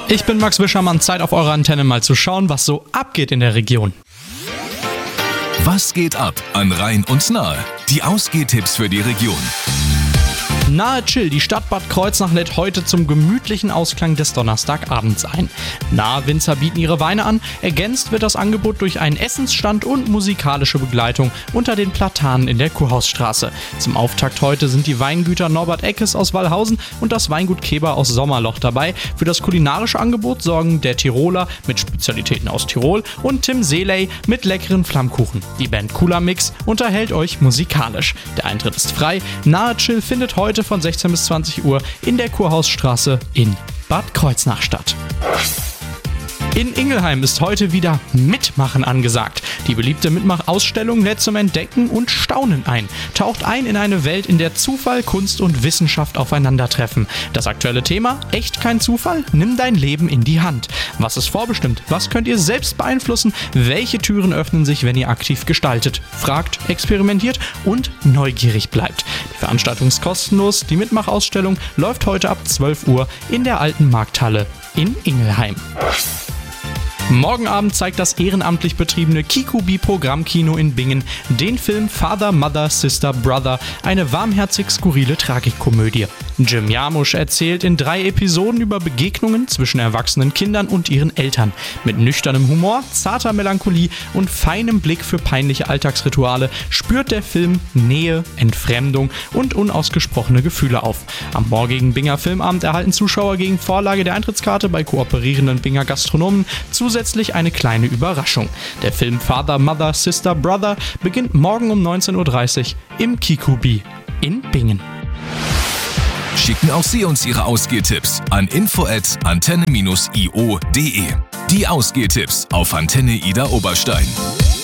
Ich bin Max Wischermann, Zeit auf eurer Antenne mal zu schauen, was so abgeht in der Region. Was geht ab an Rhein und Nahe? Die Ausgehtipps für die Region. Nahe Chill, die Stadt Bad Kreuznach lädt heute zum gemütlichen Ausklang des Donnerstagabends ein. Nahe Winzer bieten ihre Weine an, ergänzt wird das Angebot durch einen Essensstand und musikalische Begleitung unter den Platanen in der Kurhausstraße. Zum Auftakt heute sind die Weingüter Norbert Eckes aus Wallhausen und das Weingut Keber aus Sommerloch dabei. Für das kulinarische Angebot sorgen der Tiroler mit Spezialitäten aus Tirol und Tim Seeley mit leckeren Flammkuchen. Die Band Cooler Mix unterhält euch musikalisch. Der Eintritt ist frei. Nahe Chill findet heute von 16 bis 20 Uhr in der Kurhausstraße in Bad Kreuznach statt. In Ingelheim ist heute wieder Mitmachen angesagt. Die beliebte Mitmachausstellung lädt zum Entdecken und Staunen ein. Taucht ein in eine Welt, in der Zufall, Kunst und Wissenschaft aufeinandertreffen. Das aktuelle Thema: Echt kein Zufall? Nimm dein Leben in die Hand. Was ist vorbestimmt? Was könnt ihr selbst beeinflussen? Welche Türen öffnen sich, wenn ihr aktiv gestaltet? Fragt, experimentiert und neugierig bleibt. Die Veranstaltung ist kostenlos. Die Mitmachausstellung läuft heute ab 12 Uhr in der Alten Markthalle in Ingelheim. Morgen Abend zeigt das ehrenamtlich betriebene Kikubi-Programmkino in Bingen den Film Father, Mother, Sister, Brother, eine warmherzig skurrile Tragikkomödie. Jim Jarmusch erzählt in 3 Episoden über Begegnungen zwischen erwachsenen Kindern und ihren Eltern. Mit nüchternem Humor, zarter Melancholie und feinem Blick für peinliche Alltagsrituale spürt der Film Nähe, Entfremdung und unausgesprochene Gefühle auf. Am morgigen Binger Filmabend erhalten Zuschauer gegen Vorlage der Eintrittskarte bei kooperierenden Binger Gastronomen zusätzlich eine kleine Überraschung. Der Film Father, Mother, Sister, Brother beginnt morgen um 19.30 Uhr im Kikubi in Bingen. Schicken auch Sie uns Ihre Ausgehtipps an info@antenne-io.de. Die Ausgehtipps auf Antenne Ida Oberstein.